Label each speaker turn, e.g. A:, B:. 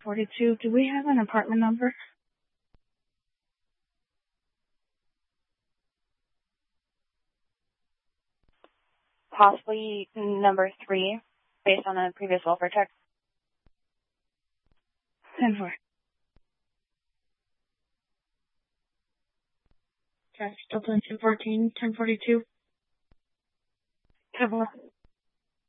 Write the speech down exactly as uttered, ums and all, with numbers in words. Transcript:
A: forty-two. Do we have an apartment number?
B: Possibly number three, based on a previous welfare check.
A: ten four. Okay, still ten fourteen, ten forty-two.
B: ten four.